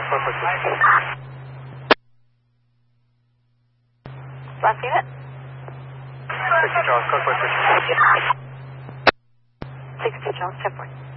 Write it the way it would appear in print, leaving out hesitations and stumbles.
Charles, 446. Last unit? 60 Charles, code 460. 60 Charles, 10 point.